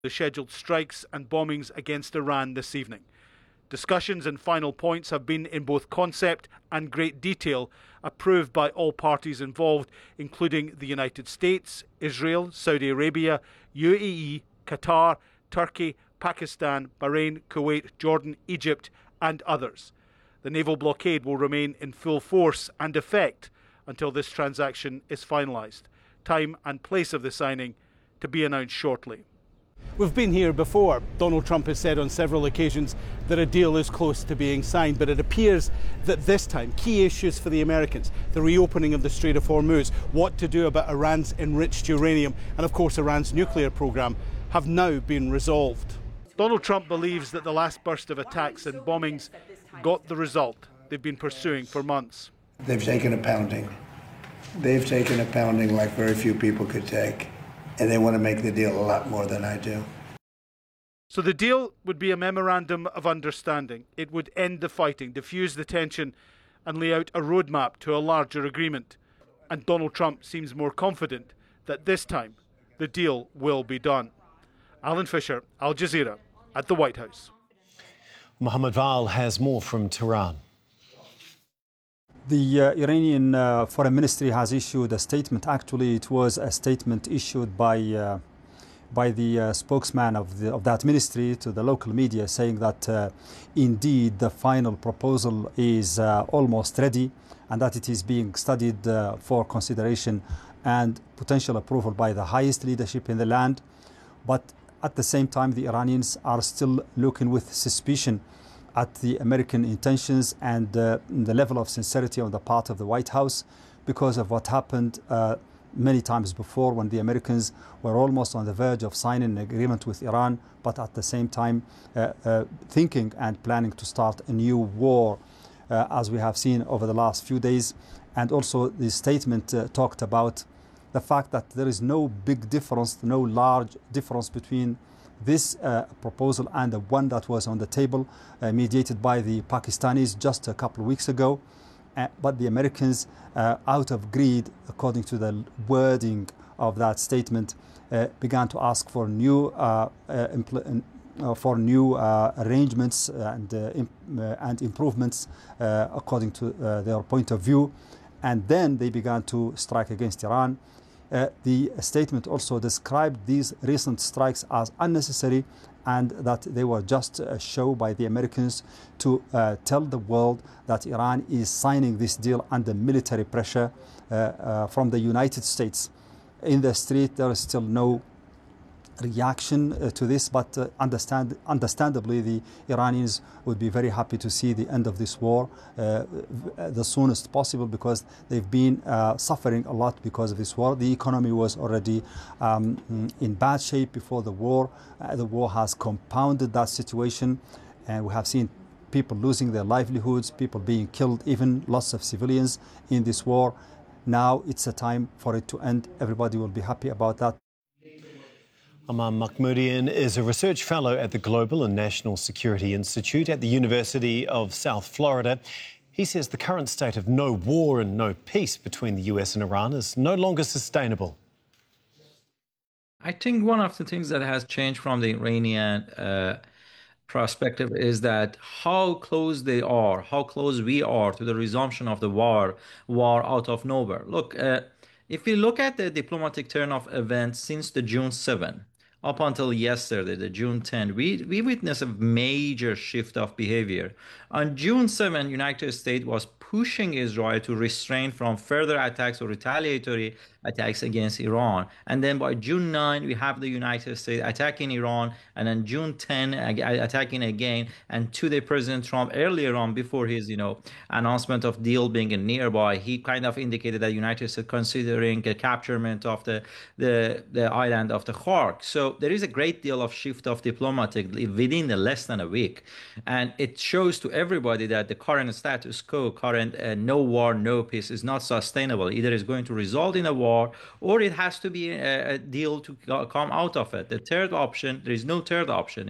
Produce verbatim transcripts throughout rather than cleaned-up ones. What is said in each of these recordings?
the scheduled strikes and bombings against Iran this evening. Discussions and final points have been in both concept and great detail approved by all parties involved, including the United States, Israel, Saudi Arabia, U A E, Qatar, Turkey, Pakistan, Bahrain, Kuwait, Jordan, Egypt and others. The naval blockade will remain in full force and effect until this transaction is finalised. Time and place of the signing to be announced shortly. We've been here before. Donald Trump has said on several occasions that a deal is close to being signed, but it appears that this time key issues for the Americans, the reopening of the Strait of Hormuz, what to do about Iran's enriched uranium and of course Iran's nuclear program, have now been resolved. Donald Trump believes that the last burst of attacks and bombings got the result they've been pursuing for months. They've taken a pounding. They've taken a pounding like very few people could take. And they want to make the deal a lot more than I do. So the deal would be a memorandum of understanding. It would end the fighting, diffuse the tension, and lay out a roadmap to a larger agreement. And Donald Trump seems more confident that this time the deal will be done. Alan Fisher, Al Jazeera, at the White House. Mohammed Val has more from Tehran. The uh, Iranian uh, Foreign Ministry has issued a statement. Actually, it was a statement issued by uh, by the uh, spokesman of, the, of that ministry to the local media, saying that uh, indeed the final proposal is uh, almost ready and that it is being studied uh, for consideration and potential approval by the highest leadership in the land. But at the same time, the Iranians are still looking with suspicion at the American intentions and uh, the level of sincerity on the part of the White House because of what happened uh, many times before when the Americans were almost on the verge of signing an agreement with Iran, but at the same time uh, uh, thinking and planning to start a new war, uh, as we have seen over the last few days. And also the statement uh, talked about the fact that there is no big difference, no large difference between this uh, proposal and the one that was on the table uh, mediated by the Pakistanis just a couple of weeks ago. Uh, but the Americans, uh, out of greed, according to the wording of that statement, uh, began to ask for new uh, uh, impl- uh, for new uh, arrangements and, uh, imp- uh, and improvements uh, according to uh, their point of view. And then they began to strike against Iran. Uh, the statement also described these recent strikes as unnecessary and that they were just a show by the Americans to uh, tell the world that Iran is signing this deal under military pressure uh, uh, from the United States. In the street, there is still no reaction uh, to this, but uh, understand, understandably the Iranians would be very happy to see the end of this war uh, the soonest possible because they've been uh, suffering a lot because of this war. The economy was already um, in bad shape before the war. Uh, the war has compounded that situation, and we have seen people losing their livelihoods, people being killed, even lots of civilians in this war. Now it's a time for it to end. Everybody will be happy about that. Aman Mahmoudian is a research fellow at the Global and National Security Institute at the University of South Florida. He says the current state of no war and no peace between the U S and Iran is no longer sustainable. I think one of the things that has changed from the Iranian uh, perspective is that how close they are, how close we are to the resumption of the war, war out of nowhere. Look, uh, if we look at the diplomatic turn of events since the June seventh, up until yesterday, the June tenth, we, we witnessed a major shift of behavior. On June seventh, United States was pushing Israel to restrain from further attacks or retaliatory attacks against Iran. And then by June ninth, we have the United States attacking Iran, and then June tenth, attacking again. And today, President Trump, earlier on, before his, you know, announcement of deal being nearby, he kind of indicated that United States considering a capturement of the, the, the island of the Khark. So there is a great deal of shift of diplomatic within the less than a week. And it shows to everybody that the current status quo, current uh, no war, no peace is not sustainable. Either it's going to result in a war or it has to be a, a deal to come out of it. The third option, there is no third option in it.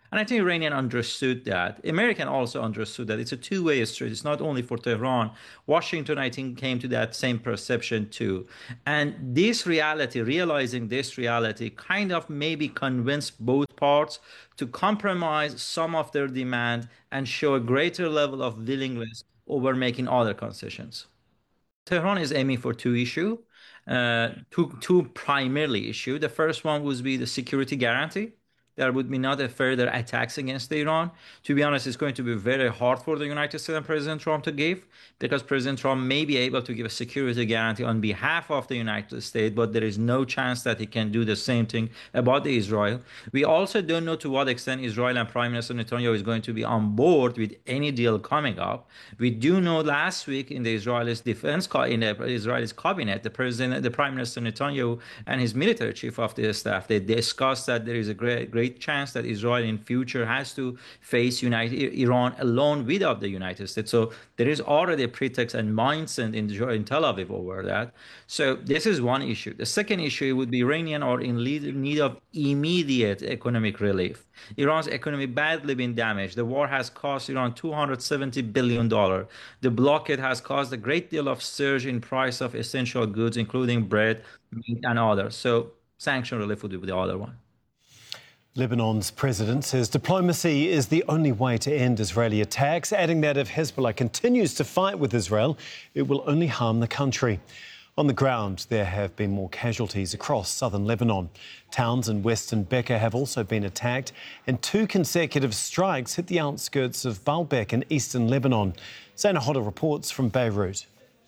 And I think Iranian understood that. American also understood that it's a two-way street. It's not only for Tehran. Washington, I think, came to that same perception too. And this reality, realizing this reality, kind of maybe convinced both parts to compromise some of their demand and show a greater level of willingness over making other concessions. Tehran is aiming for two issues, uh, two, two primarily issues. The first one would be the security guarantee. There would be not a further attacks against Iran. To be honest, it's going to be very hard for the United States and President Trump to give, because President Trump may be able to give a security guarantee on behalf of the United States, but there is no chance that he can do the same thing about Israel. We also don't know to what extent Israel and Prime Minister Netanyahu is going to be on board with any deal coming up. We do know last week in the Israeli's defense, in the Israeli's cabinet, the president, the Prime Minister Netanyahu and his military chief of the staff, they discussed that there is a great, great chance that Israel in future has to face United, Iran alone without the United States. So there is already a pretext and mindset in, in Tel Aviv over that. So this is one issue. The second issue would be Iranian are in need of immediate economic relief. Iran's economy badly been damaged. The war has cost Iran two hundred seventy billion dollars. The blockade has caused a great deal of surge in price of essential goods, including bread, meat, and others. So sanction relief would be the other one. Lebanon's president says diplomacy is the only way to end Israeli attacks, adding that if Hezbollah continues to fight with Israel, it will only harm the country. On the ground, there have been more casualties across southern Lebanon. Towns in western Bekaa have also been attacked, and two consecutive strikes hit the outskirts of Baalbek in eastern Lebanon. Zaina Hodder reports from Beirut.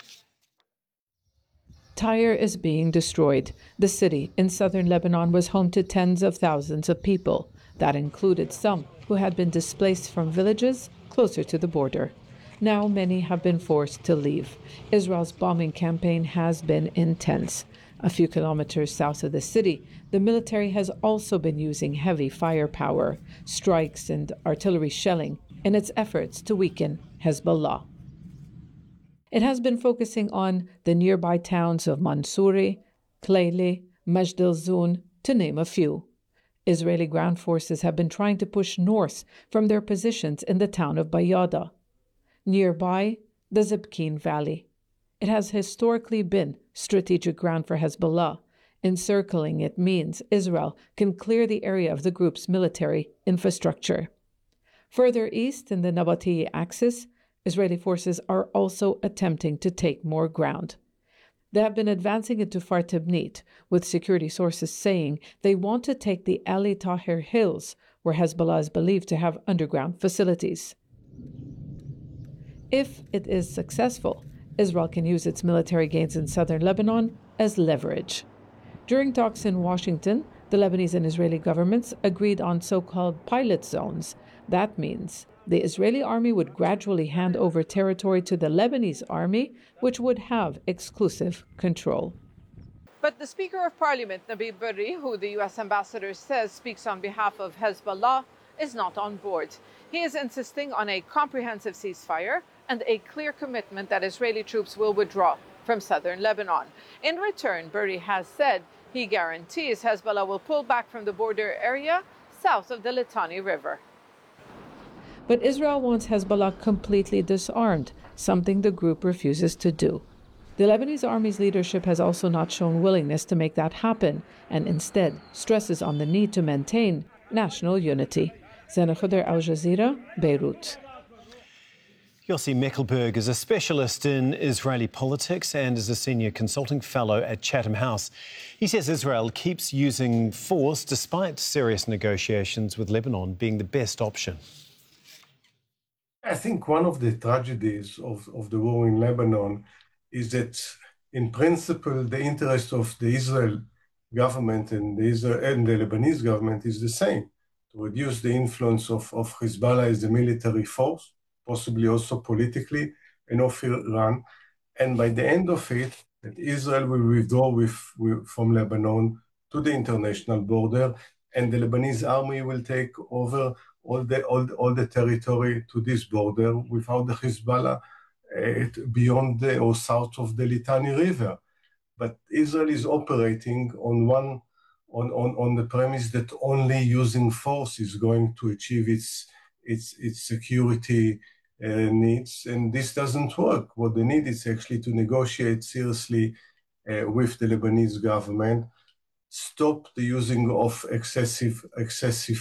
Tyre is being destroyed. The city in southern Lebanon was home to tens of thousands of people. That included some who had been displaced from villages closer to the border. Now many have been forced to leave. Israel's bombing campaign has been intense. A few kilometers south of the city, the military has also been using heavy firepower, strikes and artillery shelling in its efforts to weaken Hezbollah. It has been focusing on the nearby towns of Mansouri, Kleili, Majd al-Zoun, to name a few. Israeli ground forces have been trying to push north from their positions in the town of Bayada. Nearby, the Zibkeen Valley. It has historically been strategic ground for Hezbollah. Encircling it means Israel can clear the area of the group's military infrastructure. Further east in the Nabatieh axis, Israeli forces are also attempting to take more ground. They have been advancing into Far Tibnit, with security sources saying they want to take the Ali Tahir Hills, where Hezbollah is believed to have underground facilities. If it is successful, Israel can use its military gains in southern Lebanon as leverage. During talks in Washington, the Lebanese and Israeli governments agreed on so-called pilot zones. That means the Israeli army would gradually hand over territory to the Lebanese army, which would have exclusive control. But the Speaker of Parliament, Nabil Berri, who the U S ambassador says speaks on behalf of Hezbollah, is not on board. He is insisting on a comprehensive ceasefire and a clear commitment that Israeli troops will withdraw from southern Lebanon. In return, Berri has said he guarantees Hezbollah will pull back from the border area south of the Litani River. But Israel wants Hezbollah completely disarmed, something the group refuses to do. The Lebanese army's leadership has also not shown willingness to make that happen, and instead stresses on the need to maintain national unity. Zaina Hodder, Al Jazeera, Beirut. Yossi Mekelberg is a specialist in Israeli politics and is a senior consulting fellow at Chatham House. He says Israel keeps using force despite serious negotiations with Lebanon being the best option. I think one of the tragedies of, of the war in Lebanon is that, in principle, the interest of the Israel government and the, Israel, and the Lebanese government is the same, to reduce the influence of, of Hezbollah as a military force, possibly also politically, and of Iran. And by the end of it, that Israel will withdraw with, with, from Lebanon to the international border, and the Lebanese army will take over all the all, all the territory to this border without the Hezbollah uh, beyond the, or south of the Litani River. But Israel is operating on one on, on, on the premise that only using force is going to achieve its, its, its security uh, needs. And this doesn't work. What they need is actually to negotiate seriously uh, with the Lebanese government, stop the using of excessive, excessive